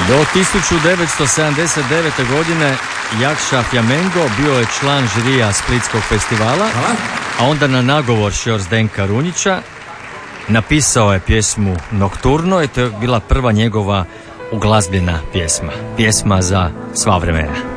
Do 1979. godine Jakša Fjamengo bio je član žirija Splitskog festivala, a onda na nagovor Zdenka Runjića napisao je pjesmu Nokturno i to je bila prva njegova uglazbljena pjesma za sva vremena.